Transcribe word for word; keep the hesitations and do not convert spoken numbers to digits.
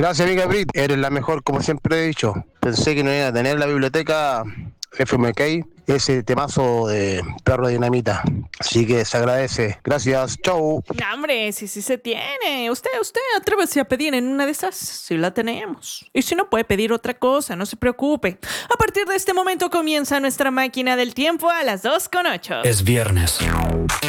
Gracias, amiga Brit. Eres la mejor, como siempre he dicho. Pensé que no iba a tener la biblioteca F M K ese temazo de Perro de Dinamita. Así que se agradece. Gracias. Chau. No, hombre, sí, sí se tiene. Usted, usted atrévese a pedir en una de esas, si la tenemos. Y si no puede pedir otra cosa, no se preocupe. A partir de este momento comienza nuestra máquina del tiempo a las dos con ocho. Es viernes.